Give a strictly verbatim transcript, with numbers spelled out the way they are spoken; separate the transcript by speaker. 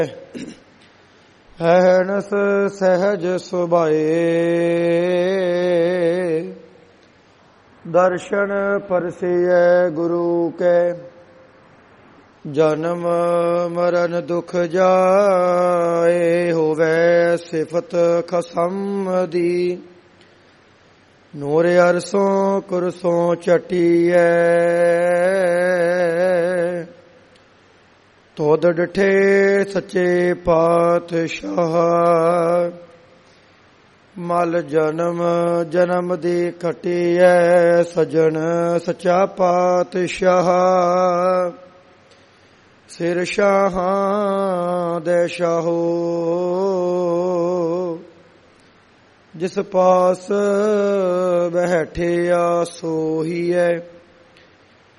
Speaker 1: ਅਹਨਸ ਸਹਿਜ ਸੁਭਾਏ ਦਰਸ਼ਨ ਪਰਸਿਐ ਗੁਰੂ ਕੈ। ਜਨਮ ਮਰਨ ਦੁਖ ਜਾਏ ਹੋਵੇ ਸਿਫਤ ਖਸਮ ਦੀ। ਨੂਰ ਅਰਸੋਂ ਕੁਰਸੋਂ ਚਟੀਐ ਤੋਦ ਡਿਠੇ ਸੱਚੇ ਪਾਤਸ਼ਾਹ। ਮਲ ਜਨਮ ਜਨਮ ਦੀ ਖਟੀਐ ਸਜਣ ਸੱਚਾ ਪਾਤਸ਼ਾਹ। ਸਿਰ ਸ਼ਾਹਾਂ ਦੇ ਸ਼ਾਹੋ ਜਿਸ ਪਾਸ ਬੈਠਿਆ ਸੋਹੀਐ।